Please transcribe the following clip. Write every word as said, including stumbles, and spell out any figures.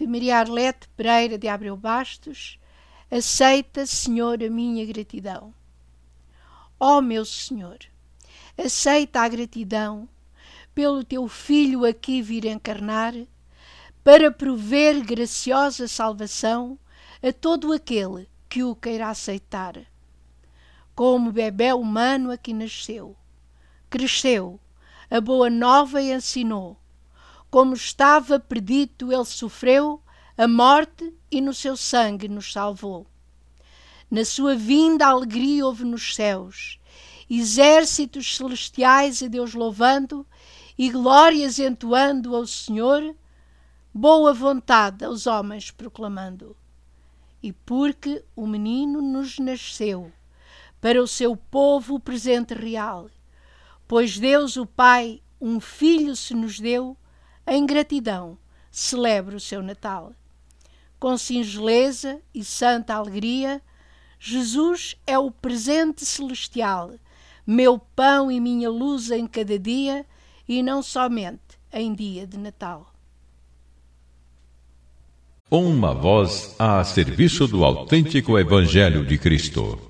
Maria Arlete Pereira de Abreu Bastos, aceita, Senhor, a minha gratidão. Ó meu Senhor, aceita a gratidão pelo teu Filho aqui vir encarnar, para prover graciosa salvação a todo aquele que o queira aceitar. Como bebé humano aqui nasceu, cresceu, a boa nova ensinou. Como estava predito, ele sofreu a morte e no seu sangue nos salvou. Na sua vinda a alegria houve nos céus, exércitos celestiais a Deus louvando e glórias entoando ao Senhor, boa vontade aos homens proclamando. E porque o menino nos nasceu, para o seu povo o presente real, pois Deus o Pai um filho se nos deu, em gratidão celebra o seu Natal. Com singeleza e santa alegria, Jesus é o presente celestial, meu pão e minha luz em cada dia, e não somente em dia de Natal. Uma voz a serviço do autêntico Evangelho de Cristo.